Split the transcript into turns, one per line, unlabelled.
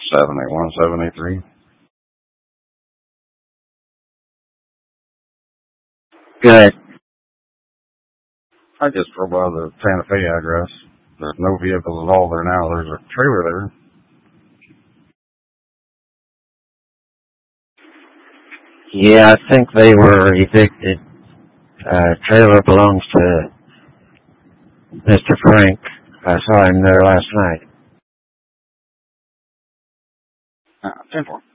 781-783.
Good.
I just drove by the Santa Fe address. There's no vehicles at all there now. There's a trailer there.
Yeah, I think they were evicted. Trailer belongs to Mr. Frank. I saw him there last night.
10-4.